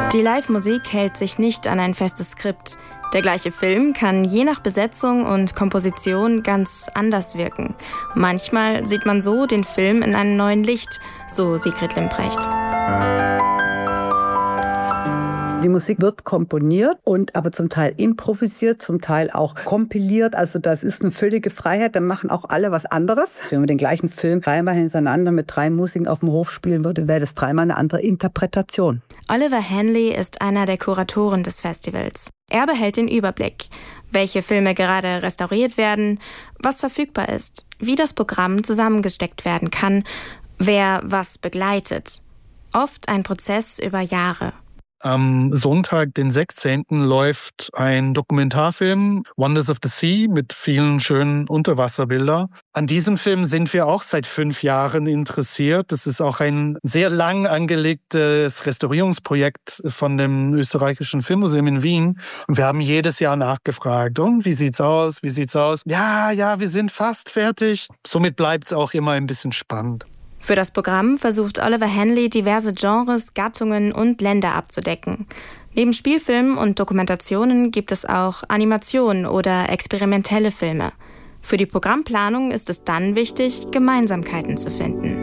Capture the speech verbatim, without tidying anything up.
Die Live-Musik hält sich nicht an ein festes Skript. Der gleiche Film kann je nach Besetzung und Komposition ganz anders wirken. Manchmal sieht man so den Film in einem neuen Licht, so Sigrid Limprecht. Die Musik wird komponiert und aber zum Teil improvisiert, zum Teil auch kompiliert. Also das ist eine völlige Freiheit. Dann machen auch alle was anderes. Wenn man den gleichen Film dreimal hintereinander mit drei Musikern auf dem Hof spielen würde, wäre das dreimal eine andere Interpretation. Oliver Hanley ist einer der Kuratoren des Festivals. Er behält den Überblick, welche Filme gerade restauriert werden, was verfügbar ist, wie das Programm zusammengesteckt werden kann, wer was begleitet. Oft ein Prozess über Jahre. Am Sonntag, den sechzehnten läuft ein Dokumentarfilm, Wonders of the Sea, mit vielen schönen Unterwasserbildern. An diesem Film sind wir auch seit fünf Jahren interessiert. Das ist auch ein sehr lang angelegtes Restaurierungsprojekt von dem österreichischen Filmmuseum in Wien. Und wir haben jedes Jahr nachgefragt, und wie sieht's aus, wie sieht's aus? Ja, ja, wir sind fast fertig. Somit bleibt es auch immer ein bisschen spannend. Für das Programm versucht Oliver Hanley, diverse Genres, Gattungen und Länder abzudecken. Neben Spielfilmen und Dokumentationen gibt es auch Animationen oder experimentelle Filme. Für die Programmplanung ist es dann wichtig, Gemeinsamkeiten zu finden.